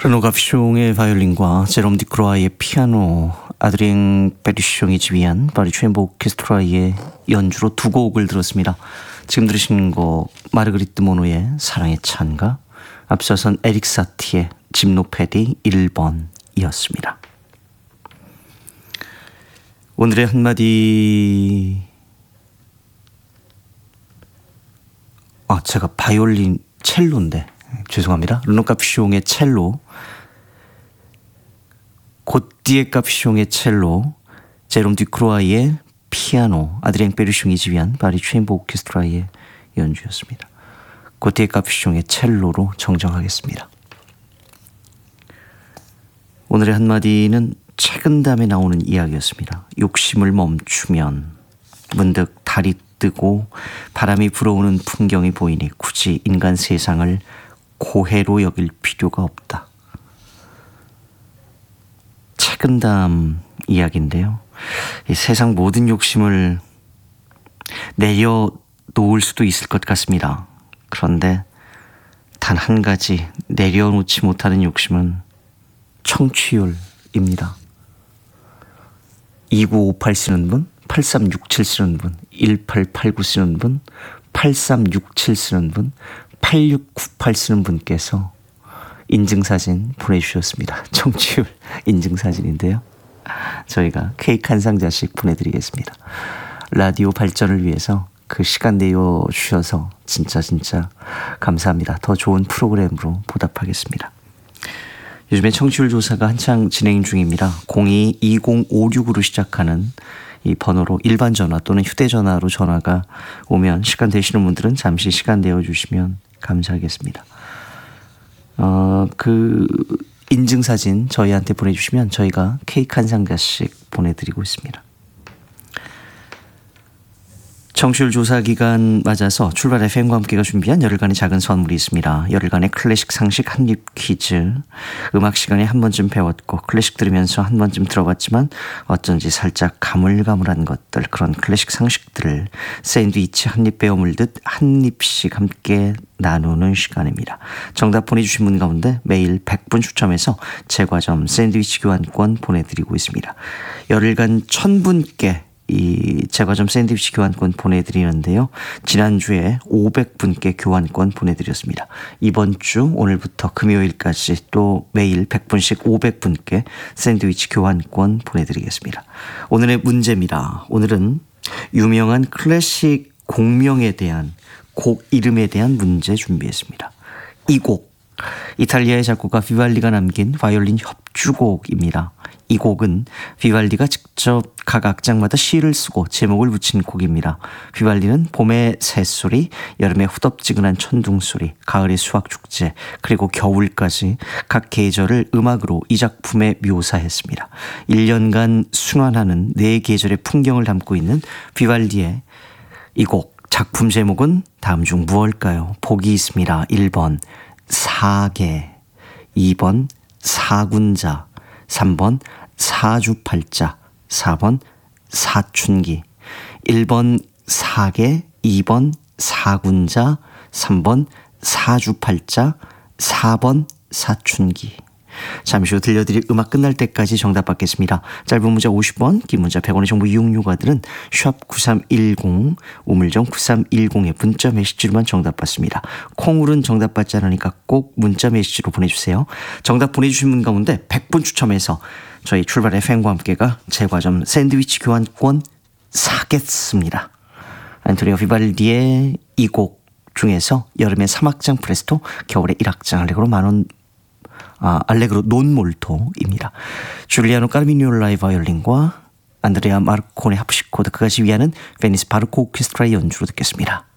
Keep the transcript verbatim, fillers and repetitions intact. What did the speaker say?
르노가 피숑의 바이올린과 제롬 디크로아의 피아노, 아드리앙 베르숑이 지휘한 파리 챔버 오케스트라의 연주로 두 곡을 들었습니다. 지금 들으신 거 마르그리트 모노의 사랑의 찬가, 앞서선 에릭 사티의 짐노패디 일 번이었습니다. 오늘의 한마디, 아 제가 바이올린 첼로인데 죄송합니다. 르노 카피숑의 첼로, 고띠에 카피숑의 첼로, 제롬 디크로아의 피아노, 아드리앙 베르숑이 지휘한 파리 챔버 오케스트라의 연주였습니다. 고띠에 카피숑의 첼로로 정정하겠습니다. 오늘의 한마디는 책은담에 나오는 이야기였습니다. 욕심을 멈추면 문득 달이 뜨고 바람이 불어오는 풍경이 보이니 굳이 인간 세상을 고해로 여길 필요가 없다. 책은담 이야기인데요. 이 세상 모든 욕심을 내려놓을 수도 있을 것 같습니다. 그런데 단 한 가지 내려놓지 못하는 욕심은 청취율입니다. 이구오팔 쓰는 분, 팔삼육칠 쓰는 분, 일팔팔구 쓰는 분, 팔삼육칠 쓰는 분, 팔육구팔 쓰는 분께서 인증사진 보내주셨습니다. 청취율 인증사진인데요. 저희가 케이크 한 상자씩 보내드리겠습니다. 라디오 발전을 위해서 그 시간 내어주셔서 진짜 진짜 감사합니다. 더 좋은 프로그램으로 보답하겠습니다. 요즘에 청취율 조사가 한창 진행 중입니다. 공이 이공오육으로 시작하는 이 번호로 일반 전화 또는 휴대전화로 전화가 오면 시간 되시는 분들은 잠시 시간 내어주시면 감사하겠습니다. 어, 그 인증사진 저희한테 보내주시면 저희가 케이크 한 상자씩 보내드리고 있습니다. 청취율 조사 기간 맞아서 출발 에프엠과 함께가 준비한 열흘간의 작은 선물이 있습니다. 열흘간의 클래식 상식 한입 퀴즈. 음악 시간에 한 번쯤 배웠고 클래식 들으면서 한 번쯤 들어봤지만 어쩐지 살짝 가물가물한 것들, 그런 클래식 상식들을 샌드위치 한입 베어 물듯 한 입씩 함께 나누는 시간입니다. 정답 보내주신 분 가운데 매일 백 분 추첨해서 제과점 샌드위치 교환권 보내드리고 있습니다. 열흘간 천 분께 이 제과점 샌드위치 교환권 보내드리는데요. 지난주에 오백 분께 교환권 보내드렸습니다. 이번 주 오늘부터 금요일까지 또 매일 백 분씩 오백 분께 샌드위치 교환권 보내드리겠습니다. 오늘의 문제입니다. 오늘은 유명한 클래식 곡명에 대한, 곡 이름에 대한 문제 준비했습니다. 이 곡, 이탈리아의 작곡가 비발디가 남긴 바이올린 협주곡입니다. 이 곡은 비발디가 직접 각 악장마다 시를 쓰고 제목을 붙인 곡입니다. 비발디는 봄의 새소리, 여름의 후덥지근한 천둥소리, 가을의 수학축제, 그리고 겨울까지 각 계절을 음악으로 이 작품에 묘사했습니다. 일 년간 순환하는 네 계절의 풍경을 담고 있는 비발디의 이 곡, 작품 제목은 다음 중 무엇일까요? 보기 있습니다. 일 번 사계, 이 번 사군자, 삼 번 사주팔자, 사 번 사춘기. 일 번 사계, 이 번 사군자, 삼 번 사주팔자, 사 번 사춘기. 잠시 후 들려드릴 음악 끝날 때까지 정답 받겠습니다. 짧은 문자 오십 원, 긴 문자 백 원의 정보 이용료가들은 샵 구삼일공, 우물정 구삼일공에 문자 메시지로만 정답 받습니다. 콩으로는 정답 받지 않으니까 꼭 문자 메시지로 보내주세요. 정답 보내주신 분 가운데 백 분 추첨해서 저희 출발 에프엠과 함께가 제과점 샌드위치 교환권 사겠습니다. 안토니오 비발디의 이 곡 중에서 여름의 삼 악장 프레스토, 겨울의 일 악장 알레그로 만원 아, 알레그로 논몰토입니다. 줄리아노 까르미니올라의 바이올린과 안드레아 마르코네 하프시코드, 그가 지휘하는 베니스 바르코 오케스트라의 연주로 듣겠습니다.